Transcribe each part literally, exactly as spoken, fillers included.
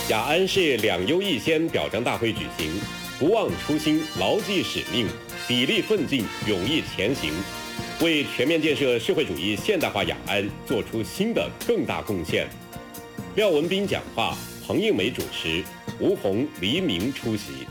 雅安市两优一先表彰大会举行，不忘初心，牢记使命，砥砺奋进，勇毅前行，为全面建设社会主义现代化雅安做出新的更大贡献。廖文斌讲话，彭映梅主持，吴红、黎明出席。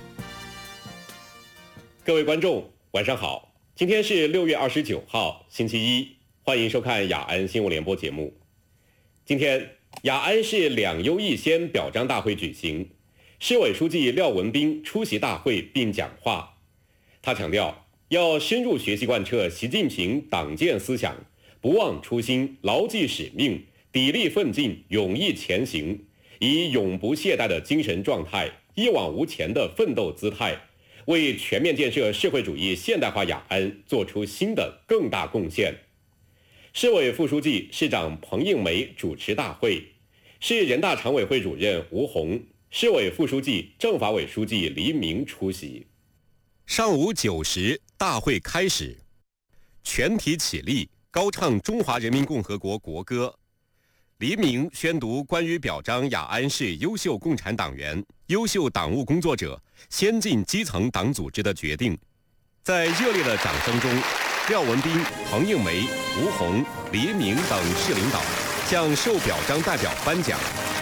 各位观众，晚上好，今天是六月二十九号，星期一，欢迎收看雅安新闻联播节目。今天，雅安市两优一先表彰大会举行，市委书记廖文斌出席大会并讲话。他强调，要深入学习贯彻习近平党建思想，不忘初心，牢记使命，砥砺奋进，勇毅前行，以永不懈怠的精神状态，一往无前的奋斗姿态，为全面建设社会主义现代化雅安做出新的更大贡献。市委副书记、市长彭映梅主持大会，市人大常委会主任吴红、市委副书记、政法委书记黎明出席。上午九时，大会开始，全体起立，高唱中华人民共和国国歌。黎明宣读关于表彰雅安市优秀共产党员、优秀党务工作者、先进基层党组织的决定。在热烈的掌声中，廖文斌、彭映梅、吴红、黎明等市领导向受表彰代表颁奖。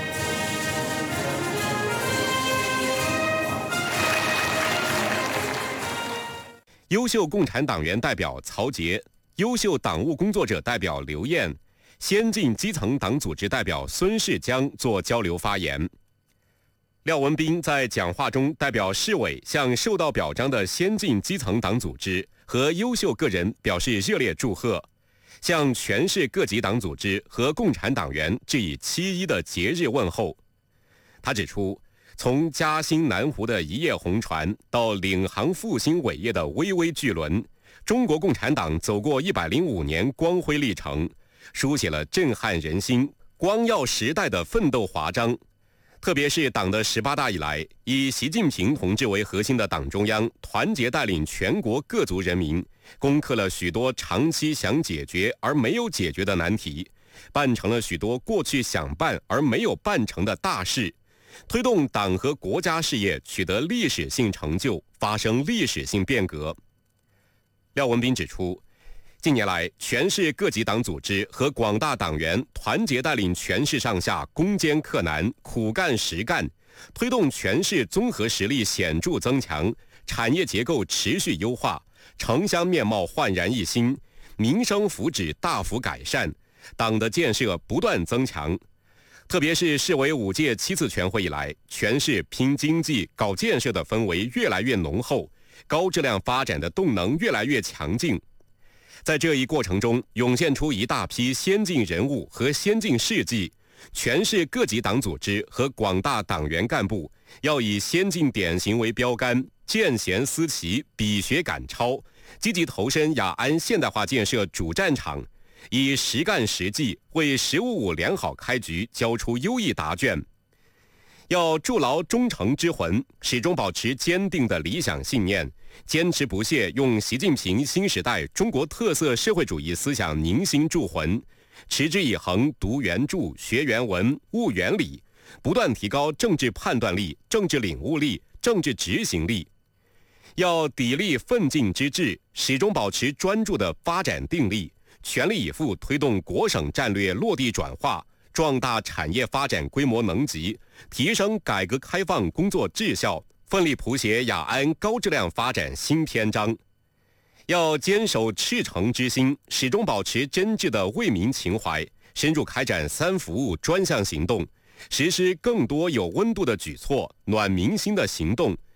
优秀共产党员代表曹杰，优秀党务工作者代表刘艳，先进基层党组织代表孙世江作交流发言。廖文斌在讲话中代表市委向受到表彰的先进基层党组织和优秀个人表示热烈祝贺，向全市各级党组织和共产党员致以七一的节日问候。他指出，从嘉兴南湖的一叶红船到领航复兴伟业的巍巍巨轮，中国共产党走过一百零五年光辉历程，书写了震撼人心、光耀时代的奋斗华章。特别是党的十八大以来，以习近平同志为核心的党中央团结带领全国各族人民，攻克了许多长期想解决而没有解决的难题，办成了许多过去想办而没有办成的大事，推动党和国家事业取得历史性成就，发生历史性变革。廖文斌指出，近年来，全市各级党组织和广大党员团结带领全市上下攻坚克难、苦干实干，推动全市综合实力显著增强，产业结构持续优化，城乡面貌焕然一新，民生福祉大幅改善，党的建设不断增强。特别是市委五届七次全会以来，全市拼经济、搞建设的氛围越来越浓厚，高质量发展的动能越来越强劲。在这一过程中，涌现出一大批先进人物和先进事迹，全市各级党组织和广大党员干部要以先进典型为标杆，见贤思齐，比学赶超，积极投身雅安现代化建设主战场，以实干实际为“十五五”良好开局交出优异答卷。要筑牢忠诚之魂，始终保持坚定的理想信念，坚持不懈用习近平新时代中国特色社会主义思想凝心铸魂，持之以恒读原著、学原文、悟原理，不断提高政治判断力、政治领悟力、政治执行力。要砥砺奋进之志，始终保持专注的发展定力，全力以赴推动国省战略落地转化，壮大产业发展规模能级，提升改革开放工作质效，奋力谱写雅安高质量发展新篇章。要坚守赤诚之心，始终保持真挚的为民情怀，深入开展三服务专项行动，实施更多有温度的举措、暖民心的行动，